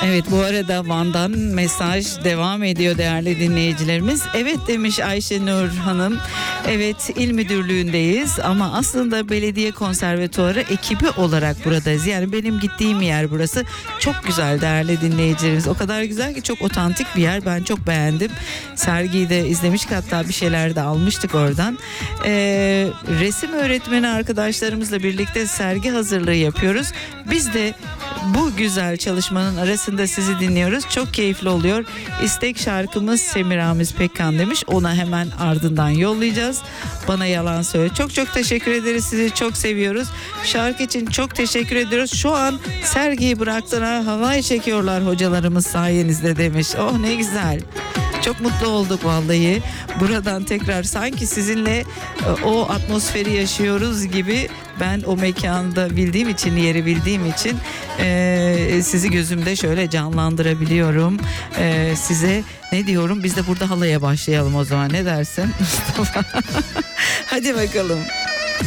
Evet, bu arada Van'dan mesaj devam ediyor değerli dinleyicilerimiz. Evet demiş Ayşenur Hanım. Evet, il müdürlüğündeyiz ama aslında belediye konservatuarı ekibi olarak buradayız. Yani benim gittiğim yer burası. Çok güzel değerli dinleyicilerimiz. O kadar güzel ki çok otantik bir yer. Ben çok beğendim. Sergiyi de izlemiştik, hatta bir şeyler de almıştık oradan. Resim öğretmeni arkadaşlarımızla birlikte sergi hazırlığı yapıyoruz. Biz de bu güzel çalışmanın arasında sizi dinliyoruz. Çok keyifli oluyor. İstek şarkımız Semiramis Pekkan demiş. Ona hemen ardından yollayacağız. Bana yalan söyle. Çok çok teşekkür ederiz. Sizi çok seviyoruz. Şarkı için çok teşekkür ediyoruz. Şu an sergiyi bıraktılar. Havaya çekiyorlar hocalarımız sayenizde demiş. Oh ne güzel. Çok mutlu olduk vallahi. Buradan tekrar sanki sizinle o atmosferi yaşıyoruz gibi, ben o mekanda bildiğim için, yeri bildiğim için sizi gözümde şöyle canlandırabiliyorum. Size ne diyorum? Biz de burada halaya başlayalım o zaman. Ne dersin Mustafa? Hadi bakalım.